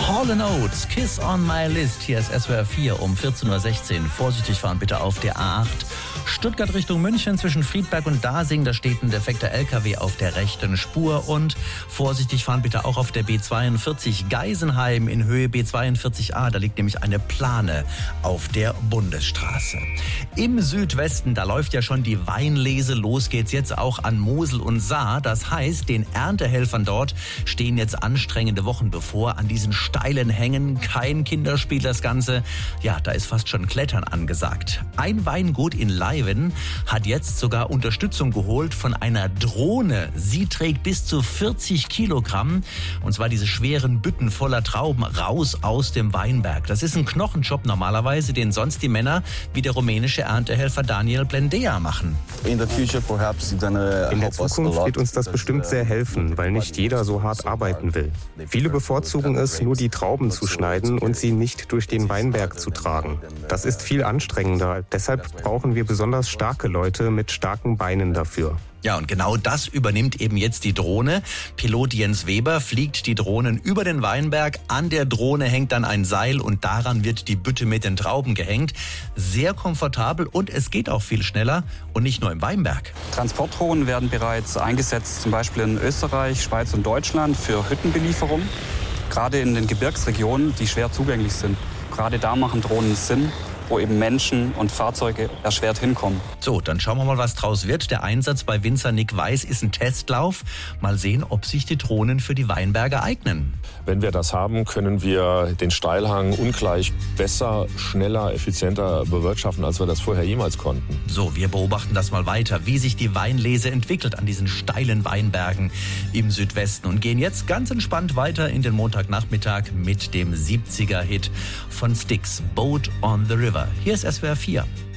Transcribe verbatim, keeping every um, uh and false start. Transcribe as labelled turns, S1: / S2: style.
S1: Hall and Oates, Kiss on my list. Hier ist S W R vier um vierzehn Uhr sechzehn. Vorsichtig fahren bitte auf der A acht. Stuttgart Richtung München zwischen Friedberg und Dasing. Da steht ein defekter L K W auf der rechten Spur. Und vorsichtig fahren bitte auch auf der B zweiundvierzig Geisenheim in Höhe B zweiundvierzig a. Da liegt nämlich eine Plane auf der Bundesstraße. Im Südwesten, da läuft ja schon die Weinlese. Los geht's jetzt auch an Mosel und Saar. Das heißt, den Erntehelfern dort stehen jetzt anstrengende Wochen bevor. An diesen steilen Hängen kein Kinderspiel das Ganze. Ja, da ist fast schon Klettern angesagt. Ein Weingut in Leiven hat jetzt sogar Unterstützung geholt von einer Drohne. Sie trägt bis zu vierzig Kilogramm. Und zwar diese schweren Bütten voller Trauben raus aus dem Weinberg. Das ist ein Knochenjob normalerweise, den sonst die Männer wie der rumänische Erntehelfer Daniel Blendea machen.
S2: In der Zukunft wird uns das bestimmt sehr helfen, weil nicht jeder so hart arbeiten will. Viele bevorzugen es, nur die Trauben zu schneiden und sie nicht durch den Weinberg zu tragen. Das ist viel anstrengender. Deshalb brauchen wir besonders starke Leute mit starken Beinen dafür.
S1: Ja, und genau das übernimmt eben jetzt die Drohne. Pilot Jens Weber fliegt die Drohnen über den Weinberg. An der Drohne hängt dann ein Seil und daran wird die Bütte mit den Trauben gehängt. Sehr komfortabel und es geht auch viel schneller und nicht nur im Weinberg.
S3: Transportdrohnen werden bereits eingesetzt, zum Beispiel in Österreich, Schweiz und Deutschland für Hüttenbelieferung. Gerade in den Gebirgsregionen, die schwer zugänglich sind. Gerade da machen Drohnen Sinn, wo eben Menschen und Fahrzeuge erschwert hinkommen.
S1: So, dann schauen wir mal, was draus wird. Der Einsatz bei Winzer Nick Weiß ist ein Testlauf. Mal sehen, ob sich die Drohnen für die Weinberge eignen.
S4: Wenn wir das haben, können wir den Steilhang ungleich besser, schneller, effizienter bewirtschaften, als wir das vorher jemals konnten.
S1: So, wir beobachten das mal weiter, wie sich die Weinlese entwickelt an diesen steilen Weinbergen im Südwesten und gehen jetzt ganz entspannt weiter in den Montagnachmittag mit dem siebziger Hit von Styx, Boat on the River. Hier ist S W R vier.